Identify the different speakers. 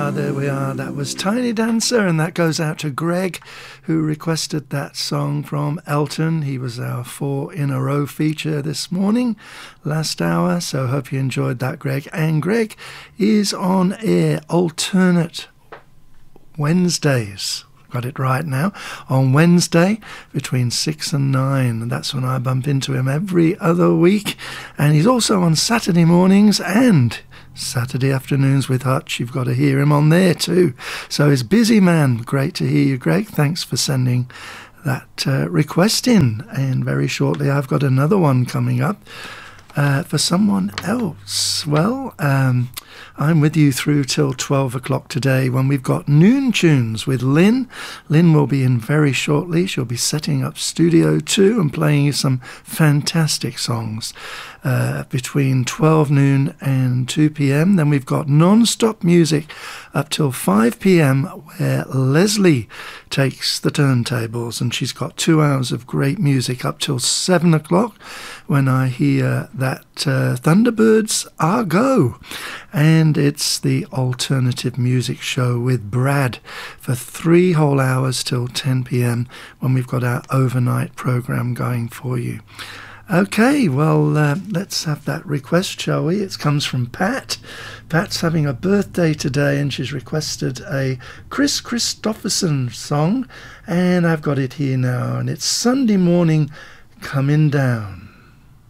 Speaker 1: there we are. That was Tiny Dancer, and that goes out to Greg, who requested that song from Elton. He was our 4 in a row feature this morning, last hour, so hope you enjoyed that, Greg. And Greg is on air alternate Wednesdays. Got it right now. On Wednesday between 6 and 9, and that's when I bump into him every other week. And he's also on Saturday mornings and Saturday afternoons with Hutch. You've got to hear him on there too. So he's busy man. Great to hear you, Greg. Thanks for sending that request in. And very shortly I've got another one coming up for someone else. Well, I'm with you through till 12 o'clock today when we've got Noon Tunes with Lynn. Lynn will be in very shortly. She'll be setting up Studio 2 and playing you some fantastic songs between 12 noon and 2 p.m. Then we've got non-stop music up till 5 p.m. where Leslie takes the turntables, and she's got 2 hours of great music up till 7 o'clock when I hear that Thunderbirds are go. And it's the alternative music show with Brad for 3 whole hours till 10 p.m. when we've got our overnight program going for you. Okay, well, let's have that request, shall we? It comes from Pat. Pat's having a birthday today, and she's requested a Chris Christopherson song, and I've got it here now, and it's Sunday Morning Coming Down.